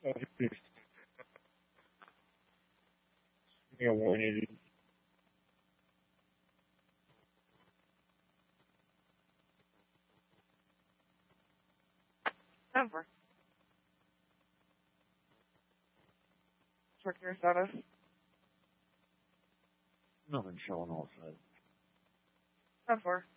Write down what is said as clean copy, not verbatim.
Yeah, 180. Denver. Check your status. Nothing showing outside. Denver.